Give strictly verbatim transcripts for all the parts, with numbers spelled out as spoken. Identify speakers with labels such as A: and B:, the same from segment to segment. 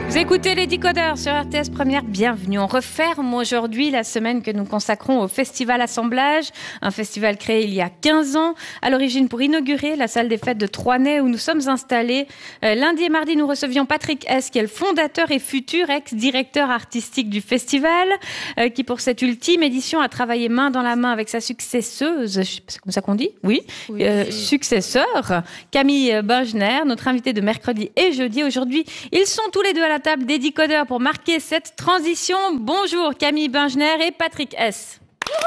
A: Vous écoutez les Décodeurs sur R T S Première, bienvenue. On referme aujourd'hui la semaine que nous consacrons au Festival Assemblage, un festival créé il y a quinze ans, à l'origine pour inaugurer la salle des fêtes de Troisnay où nous sommes installés. Euh, lundi et mardi, nous recevions Patrick Hess, qui est le fondateur et futur ex-directeur artistique du festival, euh, qui pour cette ultime édition a travaillé main dans la main avec sa successeuse, c'est comme ça qu'on dit ? Oui, oui. Euh, successeur, Camille Bengener, notre invité de mercredi et jeudi. Aujourd'hui, ils sont tous les deux à la table des Décodeurs pour marquer cette transition. Bonjour Camille Bengener et Patrick Hess.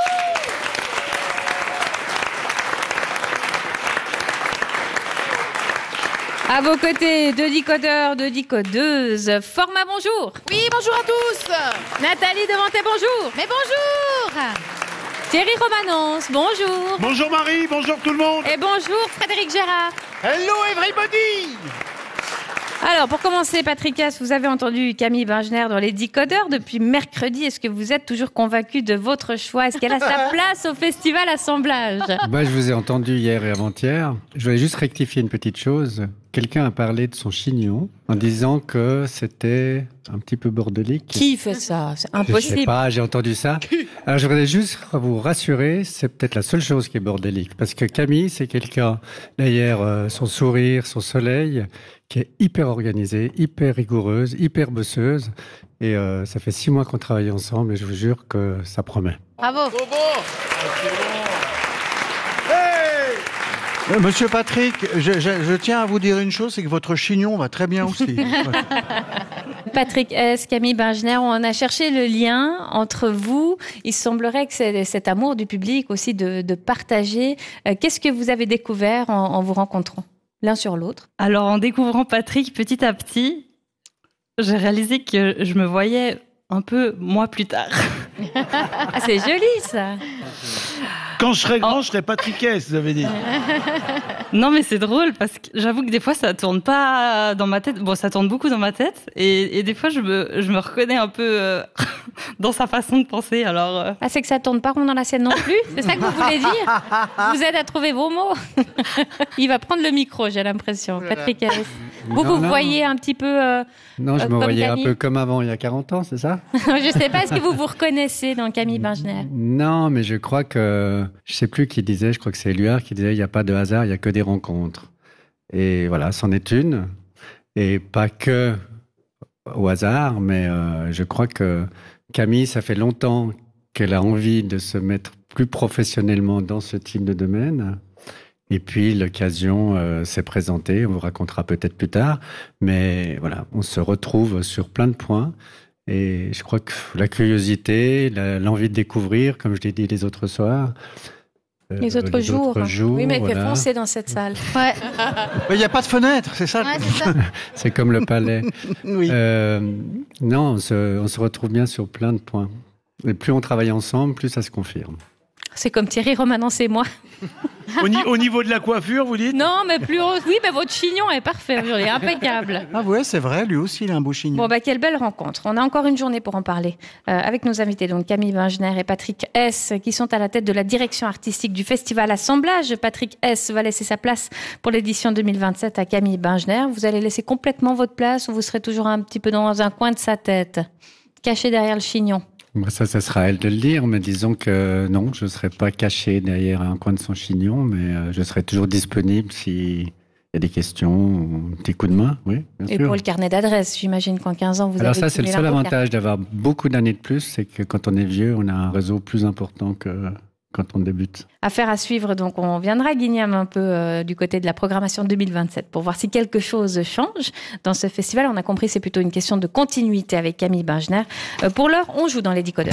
A: À vos côtés, deux décodeurs, deux décodeuses. Format, bonjour.
B: Oui, bonjour à tous.
A: Nathalie Devantet, bonjour.
B: Mais bonjour.
A: Thierry Romanence, bonjour.
C: Bonjour Marie, bonjour tout le monde.
A: Et bonjour Frédéric Gérard.
C: Hello everybody.
A: Alors, pour commencer, Patrick Hess, vous avez entendu Camille Bengener dans les Décodeurs depuis mercredi. Est-ce que vous êtes toujours convaincu de votre choix ? Est-ce qu'elle a sa place au Festival Assemblage ?
D: Bah, je vous ai entendu hier et avant-hier. Je voulais juste rectifier une petite chose. Quelqu'un a parlé de son chignon en disant que c'était un petit peu bordélique.
A: Qui fait ça ? C'est impossible.
D: Je sais pas, j'ai entendu ça. Alors, je voudrais juste vous rassurer, c'est peut-être la seule chose qui est bordélique. Parce que Camille, c'est quelqu'un, d'ailleurs, euh, son sourire, son soleil, qui est hyper organisée, hyper rigoureuse, hyper bosseuse. Et euh, ça fait six mois qu'on travaille ensemble et je vous jure que ça promet.
B: Bravo.
C: Trop bon. Hey.
E: Euh, Monsieur Patrick, je, je, je tiens à vous dire une chose, c'est que votre chignon va très bien aussi.
A: Patrick Hess, Camille Bengener, on a cherché le lien entre vous. Il semblerait que c'est cet amour du public aussi de, de partager. Euh, qu'est-ce que vous avez découvert en, en vous rencontrant l'un sur l'autre ?
F: Alors, en découvrant Patrick petit à petit, j'ai réalisé que je me voyais un peu moi plus tard.
A: Ah, c'est joli ça.
C: Quand je serai grand, je serai Patrick Hess, vous avez dit.
F: Non, mais c'est drôle parce que j'avoue que des fois, ça tourne pas dans ma tête. Bon, ça tourne beaucoup dans ma tête. Et, et des fois, je me, je me reconnais un peu euh, dans sa façon de penser. Alors, euh...
A: Ah, c'est que ça tourne pas rond dans la sienne non plus ? C'est ça que vous voulez dire ? Je vous aide à trouver vos mots. Il va prendre le micro, j'ai l'impression. Patrick Hess. Vous,
D: Non,
A: vous
D: non.
A: voyez un petit peu... Euh,
D: Non, je
A: euh,
D: me
A: comme
D: voyais
A: Camille.
D: un peu comme avant, il y a quarante ans, c'est ça ?
A: Je sais pas, est-ce que vous vous reconnaissez dans Camille Bengener ?
D: Non, mais je crois que... Je sais plus qui disait, je crois que c'est Éluard qui disait « il n'y a pas de hasard, il n'y a que des rencontres ». Et voilà, c'en est une. Et pas que au hasard, mais euh, je crois que Camille, ça fait longtemps qu'elle a envie de se mettre plus professionnellement dans ce type de domaine. Et puis, l'occasion euh, s'est présentée, on vous racontera peut-être plus tard. Mais voilà, on se retrouve sur plein de points. Et je crois que la curiosité, la, l'envie de découvrir, comme je l'ai dit les autres soirs. euh,
A: Les autres jours.
D: autres jours,
A: Oui, mais il fait
D: voilà.
A: foncer dans cette salle.
B: Ouais.
E: Il n'y a pas de fenêtre, c'est ça.
B: Ouais, c'est ça.
D: C'est comme le palais.
E: Oui.
D: Euh, non, on se, on se retrouve bien sur plein de points. Et plus on travaille ensemble, plus ça se confirme.
A: C'est comme Thierry Romanence et moi.
C: Au, ni- au niveau de la coiffure, vous dites ?
A: Non, mais plus rose. Oui, mais votre chignon est parfait, il est impeccable.
E: Ah ouais, c'est vrai, lui aussi, il a un beau chignon.
A: Bon, bah, quelle belle rencontre. On a encore une journée pour en parler euh, avec nos invités, donc Camille Bengener et Patrick Hess, qui sont à la tête de la direction artistique du Festival Assemblage. Patrick Hess va laisser sa place pour l'édition deux mille vingt-sept à Camille Bengener. Vous allez laisser complètement votre place ou vous serez toujours un petit peu dans un coin de sa tête, caché derrière le chignon ?
D: Bon, ça, ça sera à elle de le dire, mais disons que non, je ne serai pas caché derrière un coin de son chignon, mais euh, je serai toujours disponible s'il y a des questions ou un petit coup de main, oui, bien
A: Et
D: sûr.
A: pour le carnet d'adresses, j'imagine qu'en quinze ans, vous
D: Alors
A: avez
D: ça, c'est le
A: cumulé
D: seul
A: un beau
D: avantage d'avoir beaucoup d'années de plus, c'est que quand on est vieux, on a un réseau plus important que quand on débute.
A: Affaire à suivre, donc on viendra Guignam un peu euh, du côté de la programmation deux mille vingt-sept pour voir si quelque chose change dans ce festival. On a compris, c'est plutôt une question de continuité avec Camille Bengener. Euh, pour l'heure, on joue dans les Décodeurs.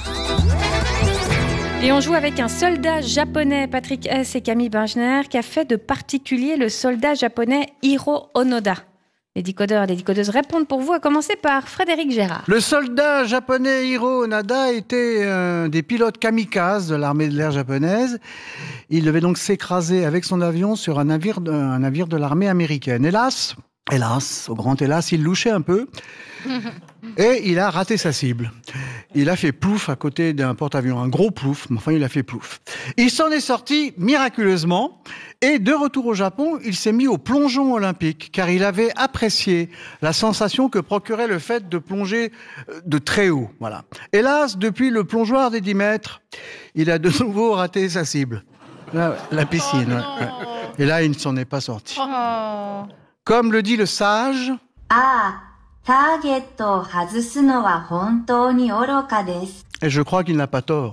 A: Et on joue avec un soldat japonais, Patrick Hess et Camille Bengener, qui a fait de particulier le soldat japonais Hiro Onoda. Les décodeurs et les décodeuses répondent pour vous, à commencer par Frédéric Gérard.
E: Le soldat japonais Hiro Onoda était un des pilotes kamikazes de l'armée de l'air japonaise. Il devait donc s'écraser avec son avion sur un navire de, un navire de l'armée américaine. Hélas, Hélas, au grand hélas, il louchait un peu et il a raté sa cible. Il a fait plouf à côté d'un porte-avions, un gros plouf, mais enfin il a fait plouf. Il s'en est sorti miraculeusement et de retour au Japon, il s'est mis au plongeon olympique car il avait apprécié la sensation que procurait le fait de plonger de très haut. Voilà. Hélas, depuis le plongeoir des dix mètres, il a de nouveau raté sa cible, la, la piscine.
B: Oh,
E: ouais. Et là, il ne s'en est pas sorti.
B: Oh.
E: Comme le dit le sage, et je crois qu'il n'a pas tort.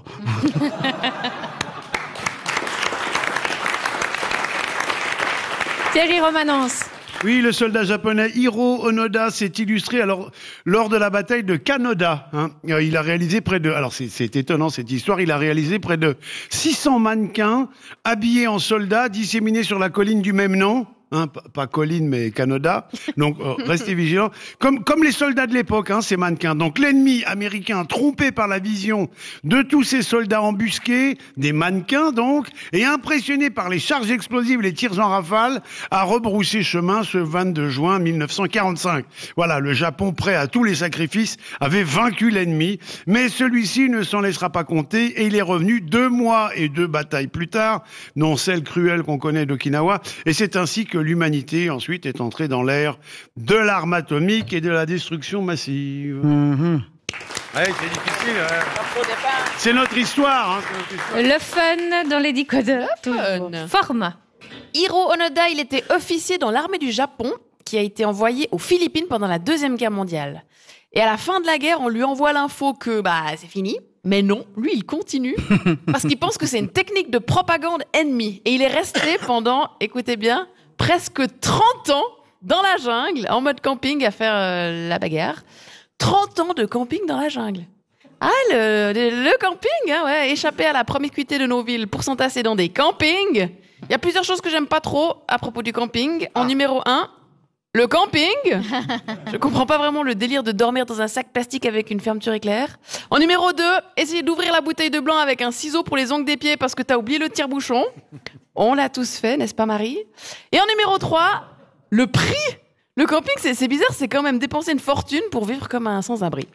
A: Thierry Romanence.
C: Oui, le soldat japonais Hiro Onoda s'est illustré alors lors de la bataille de Kanoda. Hein. Il a réalisé près de, alors c'est, c'est étonnant cette histoire, il a réalisé près de six cents mannequins habillés en soldats disséminés sur la colline du même nom. Hein, pas colline mais Kanoda, donc euh, restez vigilants. Comme comme les soldats de l'époque, hein, ces mannequins. Donc l'ennemi américain, trompé par la vision de tous ces soldats embusqués, des mannequins donc, et impressionné par les charges explosives, les tirs en rafale, a rebroussé chemin ce vingt-deux juin mille neuf cent quarante-cinq. Voilà, le Japon, prêt à tous les sacrifices, avait vaincu l'ennemi, mais celui-ci ne s'en laissera pas compter et il est revenu deux mois et deux batailles plus tard, dont celle cruelle qu'on connaît d'Okinawa, et c'est ainsi que l'humanité ensuite est entrée dans l'ère de l'arme atomique et de la destruction massive.
E: Mm-hmm.
C: Ouais, c'est difficile. Ouais. C'est notre histoire. Hein, c'est notre histoire.
A: Le fun dans les décodeurs.
B: fun.
A: Format.
B: Hiro Onoda, il était officier dans l'armée du Japon qui a été envoyé aux Philippines pendant la Deuxième Guerre mondiale. Et à la fin de la guerre, on lui envoie l'info que bah c'est fini. Mais non, lui, il continue parce qu'il pense que c'est une technique de propagande ennemie. Et il est resté pendant, écoutez bien, presque trente ans dans la jungle, en mode camping, à faire euh, la bagarre. trente ans de camping dans la jungle. Ah, le, le, le camping, hein, ouais, échapper à la promiscuité de nos villes pour s'entasser dans des campings. Il y a plusieurs choses que j'aime pas trop à propos du camping. En ah. numéro un, le camping. Je comprends pas vraiment le délire de dormir dans un sac plastique avec une fermeture éclair. En numéro deux, essayer d'ouvrir la bouteille de blanc avec un ciseau pour les ongles des pieds parce que t'as oublié le tire-bouchon. On l'a tous fait, n'est-ce pas Marie? Et en numéro trois, le prix. Le camping, c'est, c'est bizarre, c'est quand même dépenser une fortune pour vivre comme un sans-abri.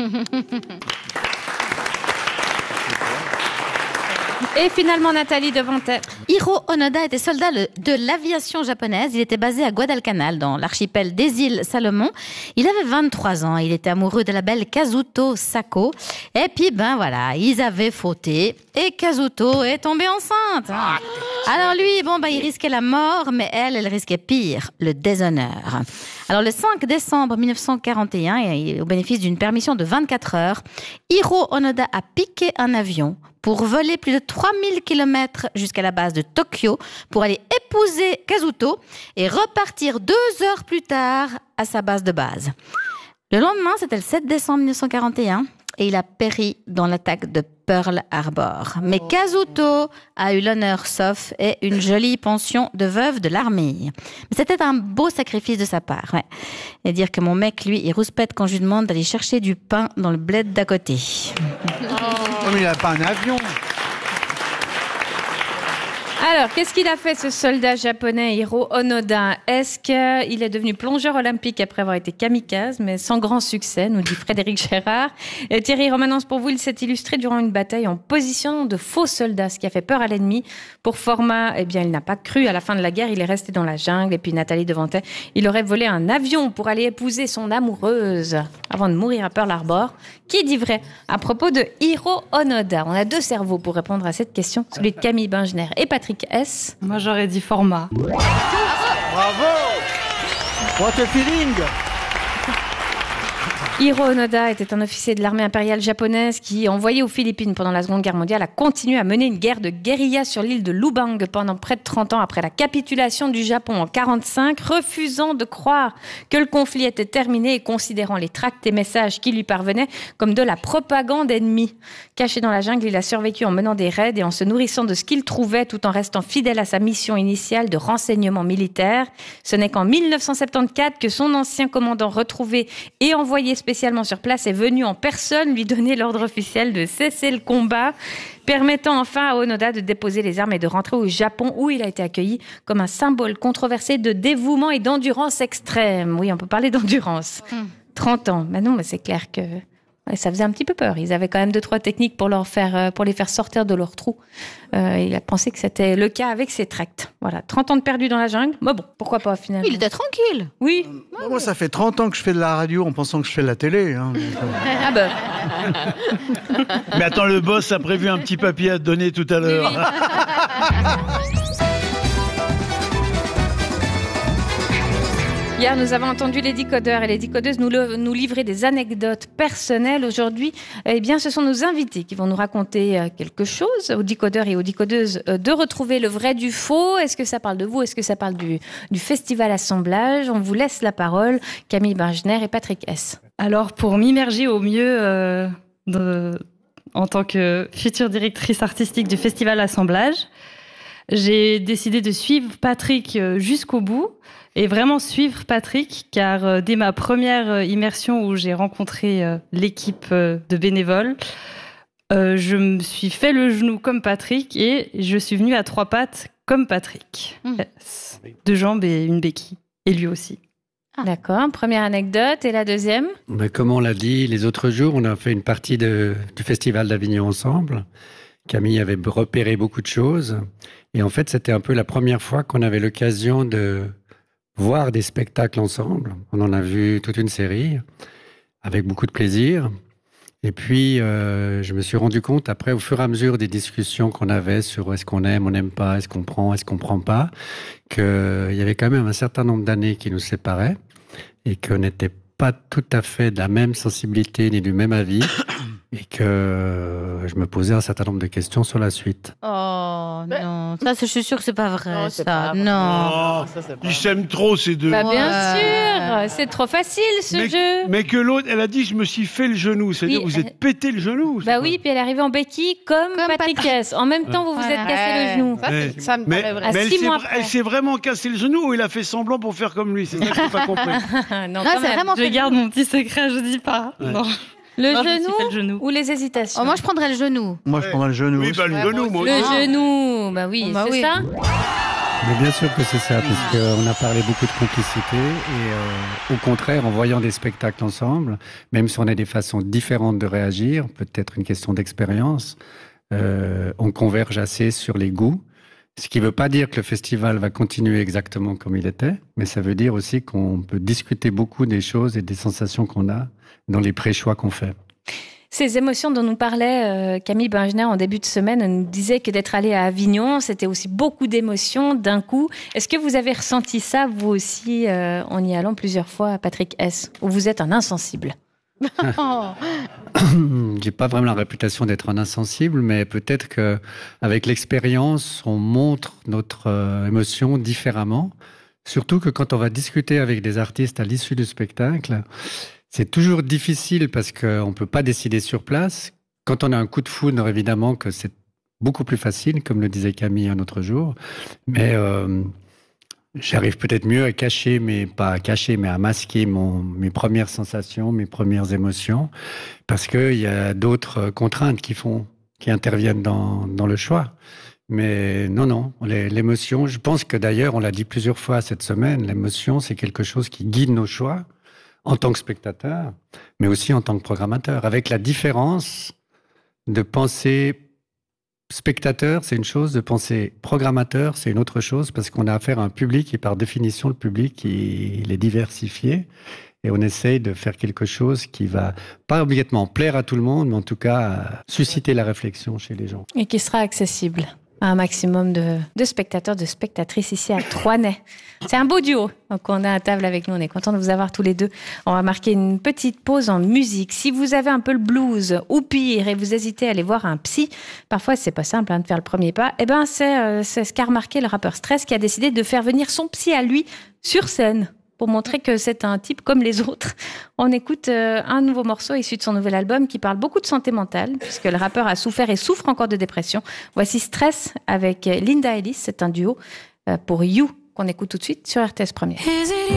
A: Et finalement, Nathalie Devantet.
G: Hiro Onoda était soldat de l'aviation japonaise. Il était basé à Guadalcanal, dans l'archipel des îles Salomon. Il avait vingt-trois ans. Il était amoureux de la belle Kazuto Sako. Et puis, ben voilà, ils avaient fauté. Et Kazuto est tombée enceinte. Alors lui, bon, ben, il risquait la mort, mais elle, elle risquait pire, le déshonneur. Alors, le cinq décembre mille neuf cent quarante et un, et au bénéfice d'une permission de vingt-quatre heures, Hiro Onoda a piqué un avion pour voler plus de trois mille kilomètres jusqu'à la base de Tokyo pour aller épouser Kazuto et repartir deux heures plus tard à sa base de base. Le lendemain, c'était le sept décembre mille neuf cent quarante et un et il a péri dans l'attaque de Pearl Harbor. Mais Kazuto a eu l'honneur sauf et une jolie pension de veuve de l'armée. Mais c'était un beau sacrifice de sa part. Ouais. Et dire que mon mec, lui, il rouspète quand je lui demande d'aller chercher du pain dans le bled d'à côté.
E: Oh, mais il n'a pas un avion.
A: Alors, qu'est-ce qu'il a fait, ce soldat japonais Hiro Onoda? Est-ce qu'il est devenu plongeur olympique après avoir été kamikaze, mais sans grand succès, nous dit Frédéric Gérard. Et Thierry Romanence, pour vous, il s'est illustré durant une bataille en position de faux soldat, ce qui a fait peur à l'ennemi. Pour format, eh bien, il n'a pas cru. À la fin de la guerre, il est resté dans la jungle. Et puis Nathalie Devantet, il aurait volé un avion pour aller épouser son amoureuse avant de mourir à Pearl Harbor. Qui dit vrai à propos de Hiro Onoda? On a deux cerveaux pour répondre à cette question, celui de Camille Bengener et Patrick S.
F: Moi, j'aurais dit format.
E: Bravo. What a feeling.
A: Hiro Onoda était un officier de l'armée impériale japonaise qui, envoyé aux Philippines pendant la Seconde Guerre mondiale, a continué à mener une guerre de guérilla sur l'île de Lubang pendant près de trente ans après la capitulation du Japon en quarante-cinq, refusant de croire que le conflit était terminé et considérant les tracts et messages qui lui parvenaient comme de la propagande ennemie. Caché dans la jungle, il a survécu en menant des raids et en se nourrissant de ce qu'il trouvait tout en restant fidèle à sa mission initiale de renseignement militaire. Ce n'est qu'en mille neuf cent soixante-quatorze que son ancien commandant retrouvé et envoyé envoyé spécialement sur place est venu en personne lui donner l'ordre officiel de cesser le combat, permettant enfin à Onoda de déposer les armes et de rentrer au Japon où il a été accueilli comme un symbole controversé de dévouement et d'endurance extrême. Oui, on peut parler d'endurance. Mm. trente ans. Mais non, mais c'est clair que ça faisait un petit peu peur. Ils avaient quand même deux, trois techniques pour, leur faire, pour les faire sortir de leur trou. Euh, il a pensé que c'était le cas avec ses tracts. Voilà, trente ans de perdu dans la jungle. Mais bon, pourquoi pas finalement.
G: Il était tranquille.
A: Oui.
E: Euh, moi, ça fait trente ans que je fais de la radio en pensant que je fais de la télé. Hein, donc, euh...
A: Ah ben.
C: Mais attends, le boss a prévu un petit papier à te donner tout à l'heure.
A: Oui, oui. Hier, nous avons entendu les décodeurs et les décodeuses nous, le, nous livrer des anecdotes personnelles. Aujourd'hui, eh bien, ce sont nos invités qui vont nous raconter quelque chose, aux décodeurs et aux décodeuses, de retrouver le vrai du faux. Est-ce que ça parle de vous? Est-ce que ça parle du, du festival Assemblage? On vous laisse la parole, Camille Bengener et Patrick S.
F: Alors, pour m'immerger au mieux euh, de, en tant que future directrice artistique du festival Assemblage, j'ai décidé de suivre Patrick jusqu'au bout. Et vraiment suivre Patrick, car euh, dès ma première euh, immersion où j'ai rencontré euh, l'équipe euh, de bénévoles, euh, je me suis fait le genou comme Patrick et je suis venue à trois pattes comme Patrick. Mmh. Yes. Deux jambes et une béquille. Et lui aussi.
A: Ah. D'accord, première anecdote. Et la deuxième?
D: Mais comme on l'a dit les autres jours, on a fait une partie de, du Festival d'Avignon ensemble. Camille avait repéré beaucoup de choses. Et en fait, c'était un peu la première fois qu'on avait l'occasion de voir des spectacles ensemble. On en a vu toute une série, avec beaucoup de plaisir. Et puis, euh, je me suis rendu compte, après, au fur et à mesure des discussions qu'on avait sur est-ce qu'on aime, on n'aime pas, est-ce qu'on prend, est-ce qu'on prend pas, qu'il y avait quand même un certain nombre d'années qui nous séparaient et qu'on n'était pas tout à fait de la même sensibilité ni du même avis. Et que je me posais un certain nombre de questions sur la suite.
G: Oh non, ça je suis sûre que c'est pas vrai.
B: Non,
G: ça,
B: pas vrai.
G: non.
C: Oh,
B: ça, c'est pas
C: ils s'aiment trop ces deux.
A: Bah, bien
G: Ouais.
A: sûr, c'est trop facile ce
C: mais,
A: jeu.
C: mais que l'autre, elle a dit je me suis fait le genou. C'est-à-dire
A: Oui,
C: vous êtes
A: elle-
C: pété le genou.
A: Bah oui, puis elle est arrivée en béquille comme,
G: Comme
A: Patrick
G: Patrick.
A: S. En même temps, vous vous
G: Voilà.
A: êtes cassé le genou.
B: Ça, c'est-
C: Ouais.
B: ça me
C: Mais,
B: paraît vrai.
A: À
C: mais elle
A: six
C: s'est
A: mois
C: vra-
A: après.
C: elle s'est vraiment cassé le genou ou il a fait semblant pour faire comme lui? C'est ça que j'ai pas compris.
A: non,
G: Non,
A: quand
G: c'est
A: même.
G: vraiment
F: Je
G: fait-
F: garde mon petit secret, je dis pas.
C: Ouais.
F: Non.
A: Le,
F: Non, je me suis
A: genou
F: fait le genou.
A: ou les hésitations?
G: Oh, moi je prendrais le genou.
E: Moi, je prendrais le genou.
C: Oui, bah le
B: Ouais,
C: genou,
B: moi
C: moi
A: Le
C: aussi.
A: genou, bah oui,
G: Oh, bah
A: c'est
G: oui.
A: ça.
D: Mais bien sûr que c'est ça, parce qu'on a parlé beaucoup de complicité et euh, au contraire, en voyant des spectacles ensemble, même si on a des façons différentes de réagir, peut-être une question d'expérience, euh, on converge assez sur les goûts. Ce qui ne veut pas dire que le festival va continuer exactement comme il était, mais ça veut dire aussi qu'on peut discuter beaucoup des choses et des sensations qu'on a dans les pré-choix qu'on fait.
A: Ces émotions dont nous parlait euh, Camille Bengener en début de semaine, elle nous disait que d'être allée à Avignon, c'était aussi beaucoup d'émotions d'un coup. Est-ce que vous avez ressenti ça, vous aussi, euh, en y allant plusieurs fois, Patrick S., ou vous êtes un insensible?
G: Oh.
D: J'ai pas vraiment la réputation d'être un insensible, mais peut-être que avec l'expérience, on montre notre euh, émotion différemment. Surtout que quand on va discuter avec des artistes à l'issue du spectacle, c'est toujours difficile parce qu'on peut pas décider sur place. Quand on a un coup de foudre, évidemment que c'est beaucoup plus facile, comme le disait Camille un autre jour. Mais euh, j'arrive peut-être mieux à cacher, mais pas à cacher, mais à masquer mon, mes premières sensations, mes premières émotions, parce qu'il y a d'autres contraintes qui font, qui interviennent dans, dans le choix. Mais non, non, les, l'émotion, je pense que d'ailleurs, on l'a dit plusieurs fois cette semaine, l'émotion, c'est quelque chose qui guide nos choix en tant que spectateur, mais aussi en tant que programmateur, avec la différence de penser spectateur, c'est une chose, de penser programmateur, c'est une autre chose, parce qu'on a affaire à un public et par définition, le public, il est diversifié. Et on essaye de faire quelque chose qui va pas obligatoirement plaire à tout le monde, mais en tout cas susciter la réflexion chez les gens.
A: Et qui sera accessible à un maximum de, de spectateurs, de spectatrices ici à Troisnay. C'est un beau duo. Donc on a à table avec nous, on est content de vous avoir tous les deux. On va marquer une petite pause en musique. Si vous avez un peu le blues ou pire et vous hésitez à aller voir un psy, parfois c'est pas simple hein, de faire le premier pas, eh ben c'est, euh, c'est ce qu'a remarqué le rappeur Stress qui a décidé de faire venir son psy à lui sur scène, pour montrer que c'est un type comme les autres. On écoute euh, un nouveau morceau issu de son nouvel album qui parle beaucoup de santé mentale, puisque le rappeur a souffert et souffre encore de dépression. Voici Stress avec Linda Ellis, c'est un duo euh, pour You, qu'on écoute tout de suite sur R T S Première.